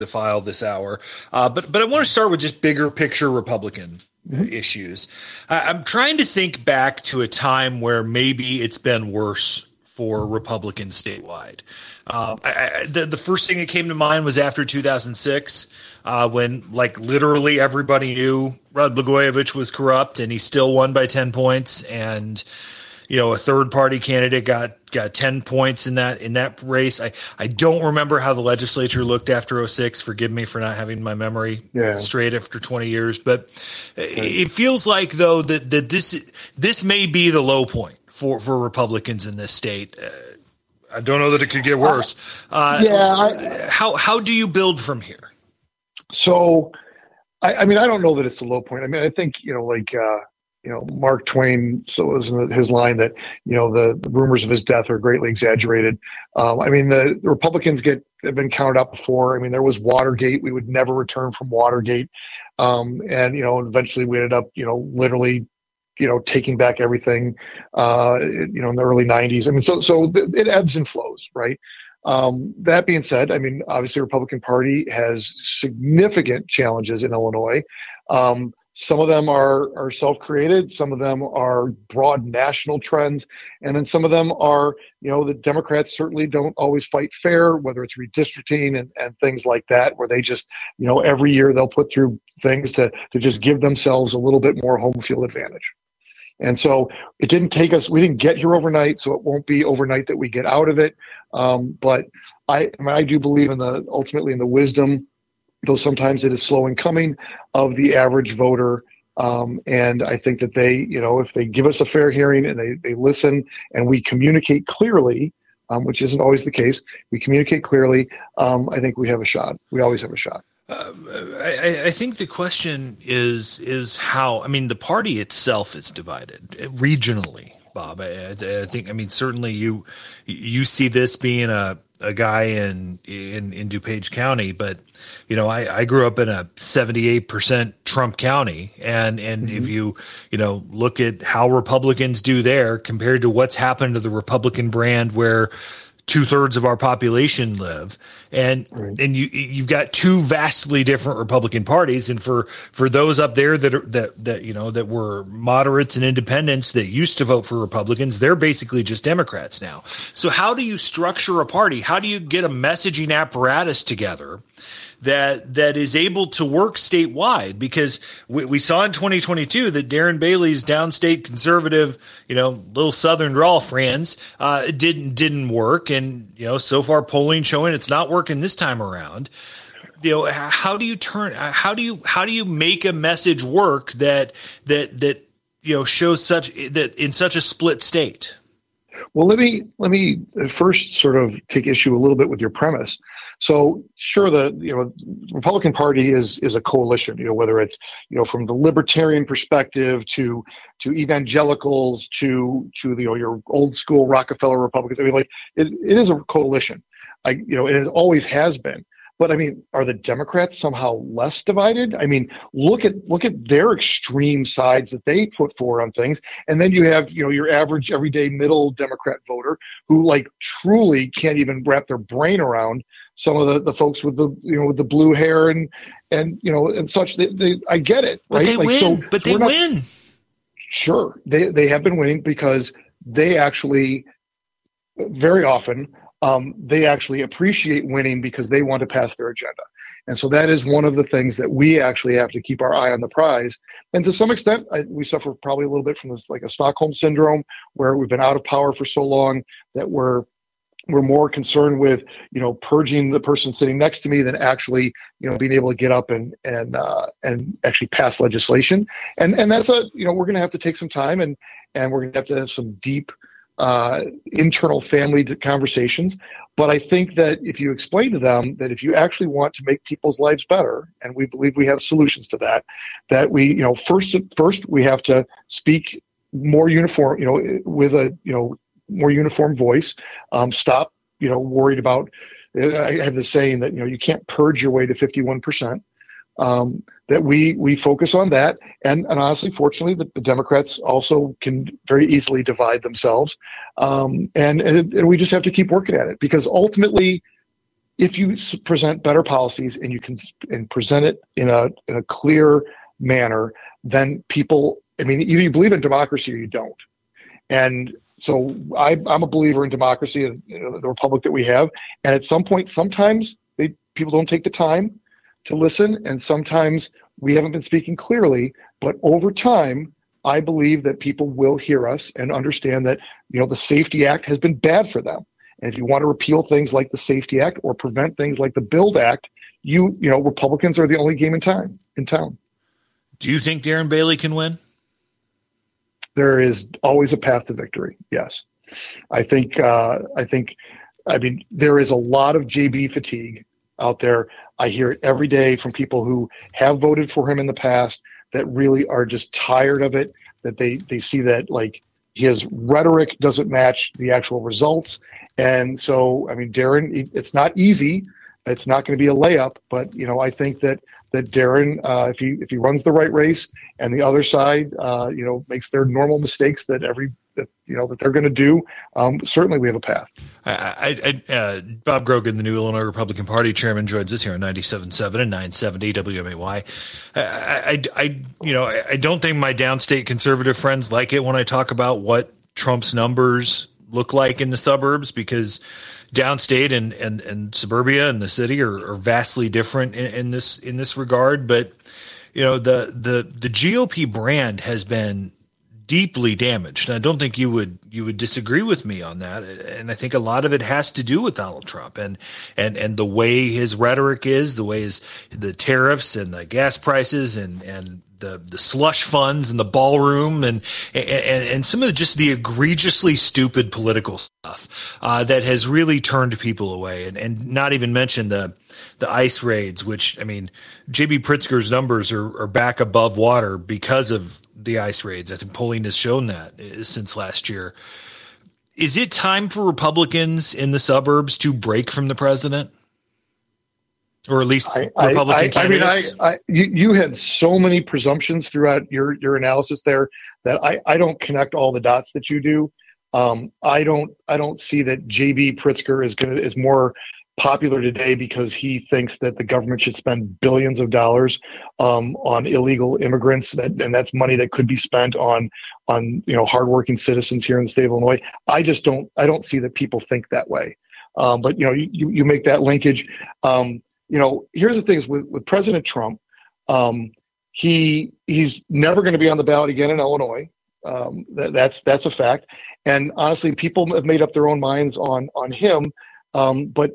the file this hour. But I want to start with just bigger picture Republican issues. I'm trying to think back to a time where maybe it's been worse for Republicans statewide. The first thing that came to mind was after 2006, when like literally everybody knew Rod Blagojevich was corrupt, and he still won by 10 points. And, you know, a third party candidate got 10 points in that race. I don't remember how the legislature looked after 06. Forgive me for not having my memory straight after 20 years. But it feels like, though, that this may be the low point for Republicans in this state. I don't know that it could get worse. How do you build from here? So, I mean, I don't know that it's a low point. I mean, I think, Mark Twain, so was his line that, the rumors of his death are greatly exaggerated. I mean, the Republicans have been counted out before. I mean, there was Watergate. We would never return from Watergate. And eventually we ended up, literally, taking back everything, in the early 90s. I mean, so it ebbs and flows, right? That being said, I mean, obviously the Republican Party has significant challenges in Illinois. Some of them are self-created. Some of them are broad national trends. And then some of them are, the Democrats certainly don't always fight fair, whether it's redistricting and things like that, where they just, every year they'll put through things to just give themselves a little bit more home field advantage. And so it didn't take us, we didn't get here overnight, so it won't be overnight that we get out of it. But I do believe ultimately in the wisdom, though sometimes it is slow in coming, of the average voter. And I think that they, if they give us a fair hearing and they listen and we communicate clearly, which isn't always the case, we communicate clearly, I think we have a shot. We always have a shot. I think the question is how. I mean, the party itself is divided regionally, Bob. I think. I mean, certainly you see this being a guy in DuPage County, but I grew up in a 78% Trump county, and if you look at how Republicans do there compared to what's happened to the Republican brand, where 2/3 of our population live, and you've got two vastly different Republican parties. And for those up there that were moderates and independents that used to vote for Republicans, they're basically just Democrats now. So how do you structure a party? How do you get a messaging apparatus together that is able to work statewide? Because we saw in 2022 that Darren Bailey's downstate conservative, little Southern drawl friends, didn't work. And, so far polling showing it's not working this time around. How do you make a message work that shows that in such a split state? Well, let me first sort of take issue a little bit with your premise. So sure, the Republican Party is a coalition, whether it's from the libertarian perspective to evangelicals to your old school Rockefeller Republicans. I mean, like it is a coalition. It always has been. But I mean, are the Democrats somehow less divided? I mean, look at their extreme sides that they put forward on things, and then you have your average everyday middle Democrat voter who truly can't even wrap their brain around some of the folks with the blue hair and such. I get it, right? But they win. Sure, they have been winning because they actually very often. They actually appreciate winning because they want to pass their agenda. And so that is one of the things that we actually have to keep our eye on the prize. And to some extent, we suffer probably a little bit from this, like a Stockholm syndrome, where we've been out of power for so long that we're more concerned with, purging the person sitting next to me than actually, being able to get up and actually pass legislation. And that's we're going to have to take some time and we're going to have some deep, internal family conversations. But I think that if you explain to them that if you actually want to make people's lives better, and we believe we have solutions to that we, first we have to speak more uniform, with a, more uniform voice, stop, worried about, I have the saying that, you can't purge your way to 51%. That we focus on that. And honestly, fortunately, the Democrats also can very easily divide themselves. And we just have to keep working at it, because ultimately, if you present better policies and you can and present it in a clear manner, then people, I mean, either you believe in democracy or you don't. And so I'm a believer in democracy and the republic that we have. And at some point, sometimes people don't take the time to listen, and sometimes we haven't been speaking clearly. But over time, I believe that people will hear us and understand that, the SAFETY Act has been bad for them. And if you want to repeal things like the SAFETY Act or prevent things like the BUILD Act, Republicans are the only game in town. Do you think Darren Bailey can win? There is always a path to victory. Yes. I think, there is a lot of JB fatigue out there. I hear it every day from people who have voted for him in the past that really are just tired of it, that they see that like his rhetoric doesn't match the actual results. And so, Darren, it's not easy. It's not going to be a layup, but, I think that Darren, if he runs the right race and the other side, makes their normal mistakes that they're going to do, certainly we have a path. Bob Grogan, the new Illinois Republican Party chairman, joins us here on 97.7 and 970 WMAY. I don't think my downstate conservative friends like it when I talk about what Trump's numbers look like in the suburbs, because downstate and suburbia and the city are vastly different in this regard. But the GOP brand has been deeply damaged. And I don't think you would disagree with me on that. And I think a lot of it has to do with Donald Trump and the way his rhetoric is, the way the tariffs and the gas prices and the slush funds and the ballroom and some of just the egregiously stupid political stuff that has really turned people away, and not even mention the ICE raids, which, J.B. Pritzker's numbers are back above water because of the ICE raids. I think polling has shown that since last year. Is it time for Republicans in the suburbs to break from the president? Or at least Republican candidates? You had so many presumptions throughout your analysis there that I don't connect all the dots that you do. I don't see that J.B. Pritzker is more popular today because he thinks that the government should spend billions of dollars on illegal immigrants, and that's money that could be spent on hardworking citizens here in the state of Illinois. I don't see that people think that way. But you make that linkage. Here's the thing is with President Trump, he's never going to be on the ballot again in Illinois. That's a fact. And honestly, people have made up their own minds on him. But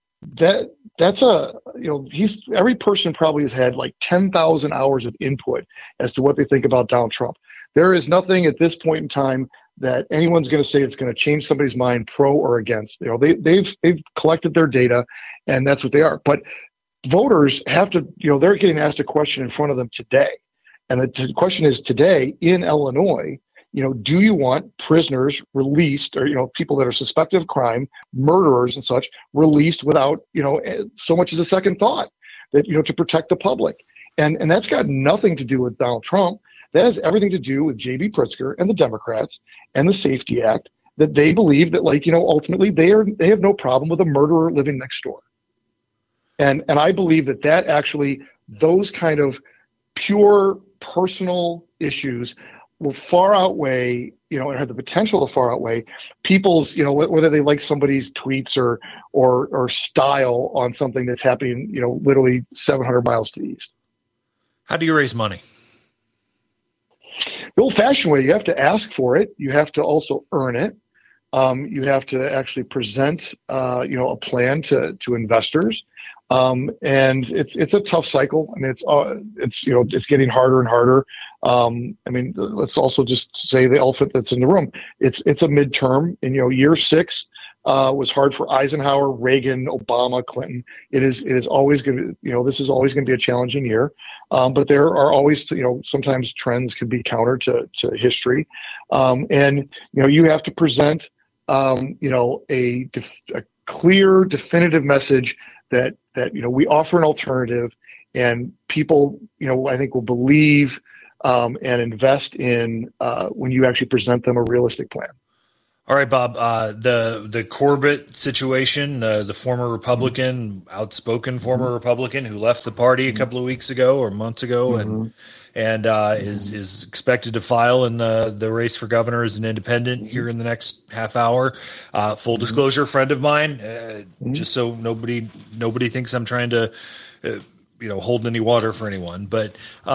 every person probably has had like 10,000 hours of input as to what they think about Donald Trump. There is nothing at this point in time that anyone's going to say it's going to change somebody's mind pro or against. They've collected their data, and that's what they are. But voters have to, they're getting asked a question in front of them today. And the question is today in Illinois, do you want prisoners released, or, people that are suspected of crime, murderers and such, released without, so much as a second thought, that, to protect the public? And that's got nothing to do with Donald Trump. That has everything to do with J.B. Pritzker and the Democrats and the SAFETY Act, that they believe that, ultimately they have no problem with a murderer living next door. And I believe that actually, those kind of pure personal issues will far outweigh, and have the potential to far outweigh people's, whether they like somebody's tweets or style on something that's happening, literally 700 miles to the east. How do you raise money? The old-fashioned way, you have to ask for it. You have to also earn it. You have to actually present, a plan to investors. And it's a tough cycle. It's getting harder and harder. Let's also just say the elephant that's in the room. It's a midterm, and year 6 was hard for Eisenhower, Reagan, Obama, Clinton. It is always going to, this is always going to be a challenging year. But there are always, sometimes trends can be counter to history. And you have to present, a clear, definitive message that we offer an alternative, and people, I think will believe and invest in when you actually present them a realistic plan. All right, Bob. The Corbett situation, the former Republican, outspoken former Republican who left the party a couple of weeks ago or months ago, and is expected to file in the race for governor as an independent here in the next half hour. Full disclosure, friend of mine. Just so nobody thinks I'm trying to, hold any water for anyone. But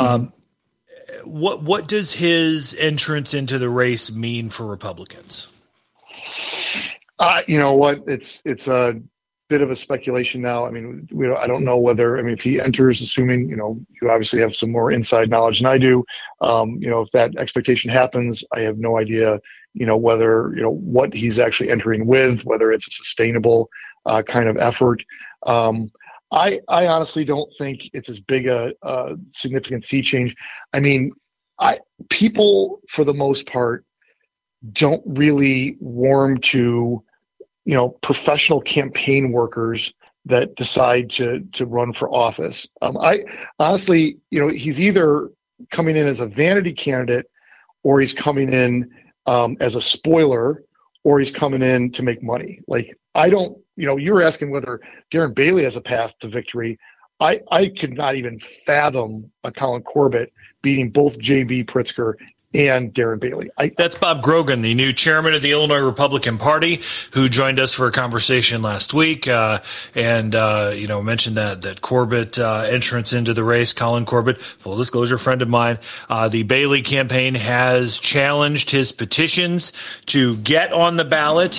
what does his entrance into the race mean for Republicans? You know what? It's a bit of a speculation now. I mean, I don't know whether, if he enters, assuming, you obviously have some more inside knowledge than I do. If that expectation happens, I have no idea, whether, what he's actually entering with, whether it's a sustainable kind of effort. I honestly don't think it's as big a significant sea change. I mean, people for the most part don't really warm to, professional campaign workers that decide to run for office. I honestly, he's either coming in as a vanity candidate, or he's coming in as a spoiler, or he's coming in to make money. Like, I don't, you were asking whether Darren Bailey has a path to victory. I could not even fathom a Colin Corbett beating both J.B. Pritzker and Darren Bailey. That's Bob Grogan, the new chairman of the Illinois Republican Party, who joined us for a conversation last week, and mentioned that Corbett entrance into the race. Colin Corbett, full disclosure, friend of mine. The Bailey campaign has challenged his petitions to get on the ballot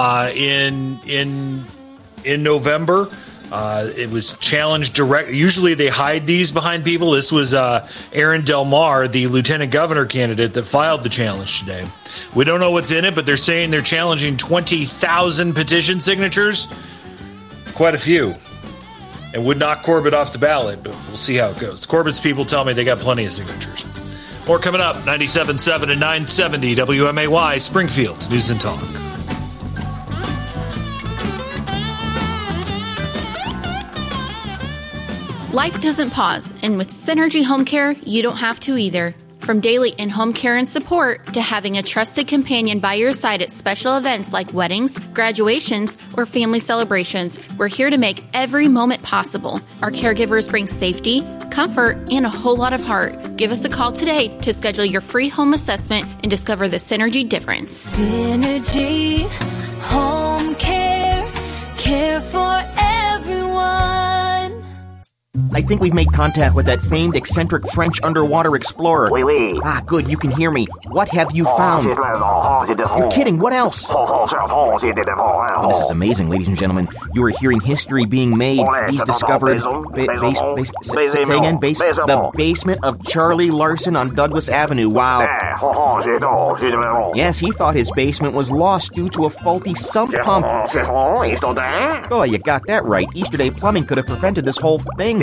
in November. It was challenged direct. Usually they hide these behind people. This was Aaron Del Mar, the lieutenant governor candidate, that filed the challenge today. We don't know what's in it, but they're saying they're challenging 20,000 petition signatures. It's quite a few. And would knock Corbett off the ballot, but we'll see how it goes. Corbett's people tell me they got plenty of signatures. More coming up, 97.7 and 970 WMAY, Springfield's News and Talk. Life doesn't pause, and with Synergy Home Care, you don't have to either. From daily in-home care and support to having a trusted companion by your side at special events like weddings, graduations, or family celebrations, we're here to make every moment possible. Our caregivers bring safety, comfort, and a whole lot of heart. Give us a call today to schedule your free home assessment and discover the Synergy difference. Synergy Home Care, care for everyone. I think we've made contact with that famed eccentric French underwater explorer. Oui, oui. Ah, good, you can hear me. What have you found? You're kidding, what else? Oh, this is amazing, ladies and gentlemen. You are hearing history being made. He's discovered... Say again, the basement of Charlie Larson on Douglas Avenue. Wow. Yes, he thought his basement was lost due to a faulty sump pump. Oh, you got that right. Easterday Plumbing could have prevented this whole thing.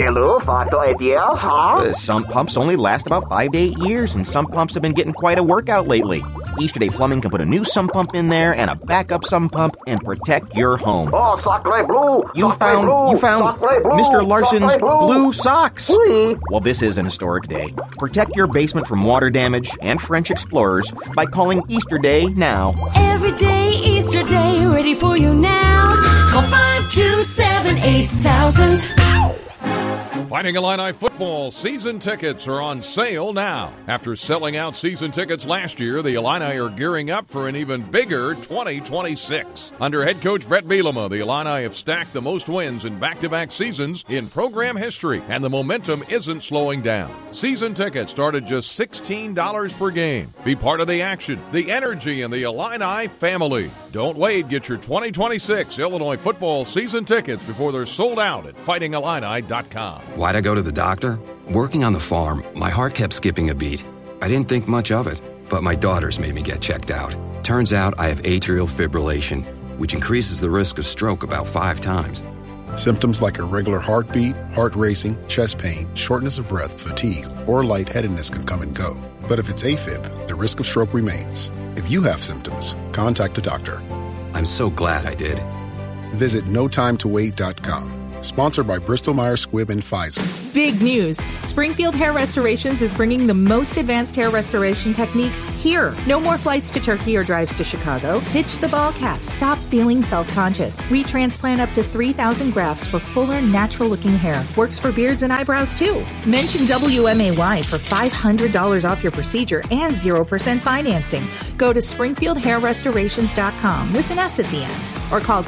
Sump pumps only last about 5 to 8 years, and sump pumps have been getting quite a workout lately. Easterday Plumbing can put a new sump pump in there and a backup sump pump and protect your home. You found Mr. Larson's blue socks. Well, this is an historic day. Protect your basement from water damage and French explorers by calling Easterday now. Every day, Easter Day, ready for you now. Call 527-8000. Fighting Illini football season tickets are on sale now. After selling out season tickets last year, the Illini are gearing up for an even bigger 2026. Under head coach Brett Bielema, the Illini have stacked the most wins in back-to-back seasons in program history, and the momentum isn't slowing down. Season tickets start at just $16 per game. Be part of the action, the energy, and the Illini family. Don't wait. Get your 2026 Illinois football season tickets before they're sold out at fightingillini.com. Why'd I go to the doctor? Working on the farm, my heart kept skipping a beat. I didn't think much of it, but my daughters made me get checked out. Turns out I have atrial fibrillation, which increases the risk of stroke about 5 times. Symptoms like irregular heartbeat, heart racing, chest pain, shortness of breath, fatigue, or lightheadedness can come and go. But if it's AFib, the risk of stroke remains. If you have symptoms, contact a doctor. I'm so glad I did. Visit notimetowait.com. Sponsored by Bristol-Myers Squibb and Pfizer. Big news. Springfield Hair Restorations is bringing the most advanced hair restoration techniques here. No more flights to Turkey or drives to Chicago. Ditch the ball cap. Stop feeling self-conscious. Retransplant up to 3,000 grafts for fuller, natural-looking hair. Works for beards and eyebrows, too. Mention WMAY for $500 off your procedure and 0% financing. Go to SpringfieldHairRestorations.com with an S at the end. Or call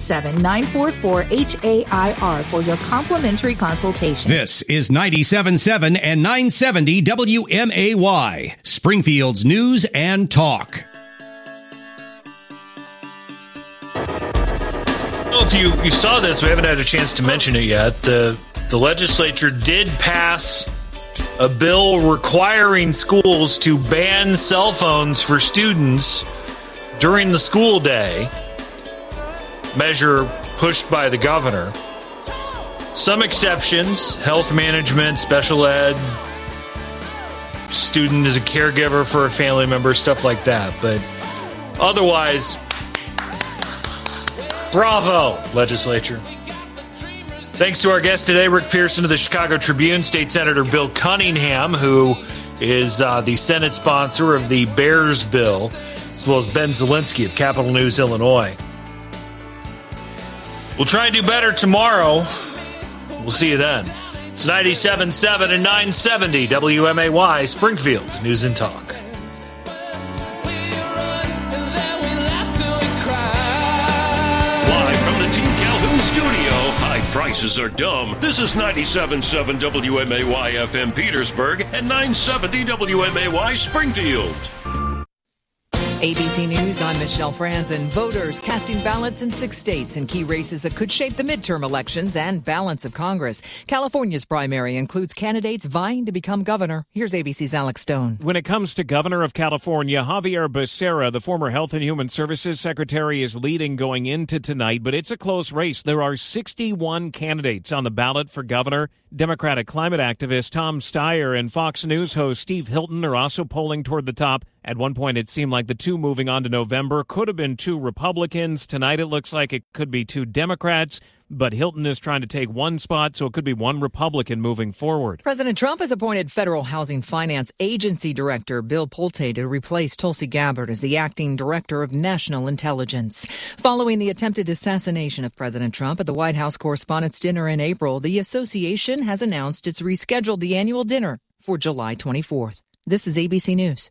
217-944-HAIR for your complimentary consultation. This is 97.7 and 970 WMAY, Springfield's News and Talk. I don't know if you saw this. We haven't had a chance to mention it yet. The legislature did pass a bill requiring schools to ban cell phones for students during the school day. Measure pushed by the governor. Some exceptions: health management, special ed, student as a caregiver for a family member, stuff like that. But otherwise, bravo, legislature. Thanks to our guest today, Rick Pearson of the Chicago Tribune, State Senator Bill Cunningham, who is the Senate sponsor of the Bears bill, as well as Ben Zielinski of Capital News, Illinois. We'll try and do better tomorrow. We'll see you then. It's 97.7 and 970 WMAY, Springfield News and Talk. Live from the Team Calhoun studio, high prices are dumb. This is 97.7 WMAY FM Petersburg and 970 WMAY Springfield. ABC News, I'm Michelle Franzen. Voters casting ballots in 6 states in key races that could shape the midterm elections and balance of Congress. California's primary includes candidates vying to become governor. Here's ABC's Alex Stone. When it comes to governor of California, Javier Becerra, the former Health and Human Services Secretary, is leading going into tonight, but it's a close race. There are 61 candidates on the ballot for governor. Democratic climate activist Tom Steyer and Fox News host Steve Hilton are also polling toward the top. At one point, it seemed like the two moving on to November could have been two Republicans. Tonight, it looks like it could be two Democrats, but Hilton is trying to take one spot, so it could be one Republican moving forward. President Trump has appointed Federal Housing Finance Agency Director Bill Pulte to replace Tulsi Gabbard as the acting Director of National Intelligence. Following the attempted assassination of President Trump at the White House Correspondents' Dinner in April, the association has announced it's rescheduled the annual dinner for July 24th. This is ABC News.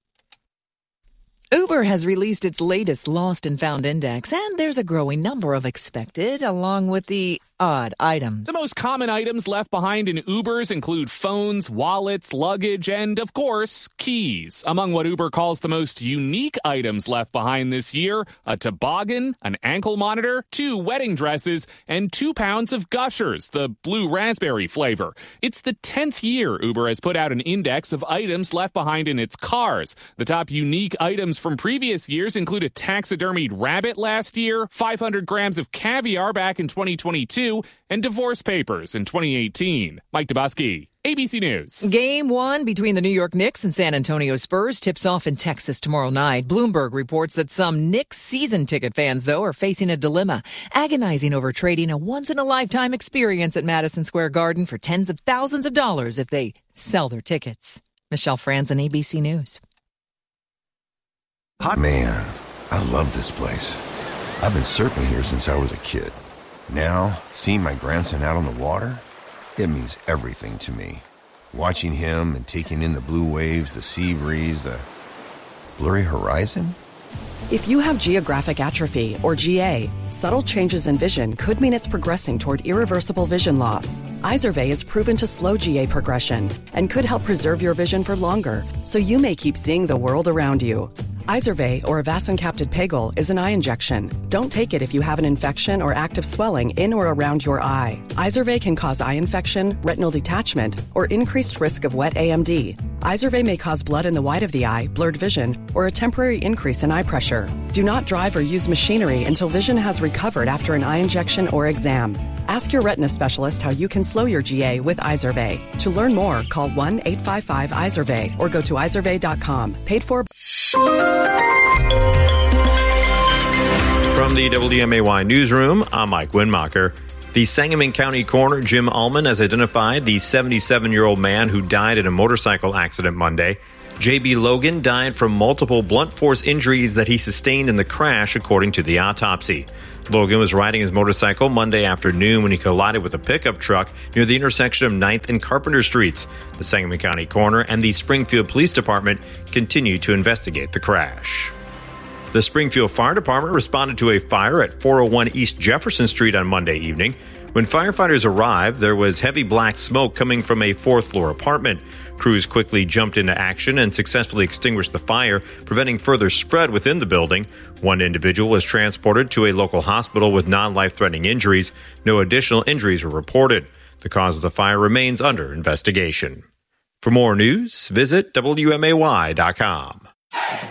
Uber has released its latest Lost and Found Index, and there's a growing number of expected, along with the odd items. The most common items left behind in Ubers include phones, wallets, luggage, and, of course, keys. Among what Uber calls the most unique items left behind this year, a toboggan, an ankle monitor, 2 wedding dresses, and 2 pounds of Gushers, the blue raspberry flavor. It's the 10th year Uber has put out an index of items left behind in its cars. The top unique items from previous years include a taxidermied rabbit last year, 500 grams of caviar back in 2022, and divorce papers in 2018. Mike Dubosky, ABC News. Game 1 between the New York Knicks and San Antonio Spurs tips off in Texas tomorrow night. Bloomberg reports that some Knicks season ticket fans, though, are facing a dilemma, agonizing over trading a once-in-a-lifetime experience at Madison Square Garden for tens of thousands of dollars if they sell their tickets. Michelle Franzen, ABC News. Hot man, I love this place. I've been surfing here since I was a kid. Now, seeing my grandson out on the water, it means everything to me. Watching him and taking in the blue waves, the sea breeze, the blurry horizon. If you have geographic atrophy, or GA, subtle changes in vision could mean it's progressing toward irreversible vision loss. Izervay is proven to slow GA progression and could help preserve your vision for longer, so you may keep seeing the world around you. Izervay, or avacincaptad pegol, is an eye injection. Don't take it if you have an infection or active swelling in or around your eye. Izervay can cause eye infection, retinal detachment, or increased risk of wet AMD. Izervay may cause blood in the white of the eye, blurred vision, or a temporary increase in eye pressure. Do not drive or use machinery until vision has recovered after an eye injection or exam. Ask your retina specialist how you can slow your GA with Izervay. To learn more, call 1-855-IZERVAY or go to izervay.com. Paid for. From the WMAY newsroom, I'm Mike Winmacher. The Sangamon County coroner, Jim Allman, has identified the 77-year-old man who died in a motorcycle accident Monday. J.B. Logan died from multiple blunt force injuries that he sustained in the crash, according to the autopsy. Logan was riding his motorcycle Monday afternoon when he collided with a pickup truck near the intersection of 9th and Carpenter Streets. The Sangamon County coroner and the Springfield Police Department continue to investigate the crash. The Springfield Fire Department responded to a fire at 401 East Jefferson Street on Monday evening. When firefighters arrived, there was heavy black smoke coming from a fourth-floor apartment. Crews quickly jumped into action and successfully extinguished the fire, preventing further spread within the building. One individual was transported to a local hospital with non-life-threatening injuries. No additional injuries were reported. The cause of the fire remains under investigation. For more news, visit WMAY.com.